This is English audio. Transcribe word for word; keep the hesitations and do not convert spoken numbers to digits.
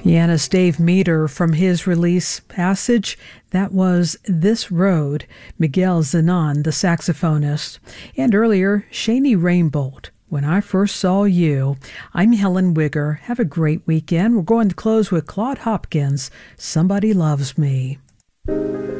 Pianist Dave Meter from his release Passage, that was This Road, Miguel Zenon, the saxophonist. And earlier, Shani Rainbolt, When I First Saw You. I'm Helen Wigger. Have a great weekend. We're going to close with Claude Hopkins, Somebody Loves Me.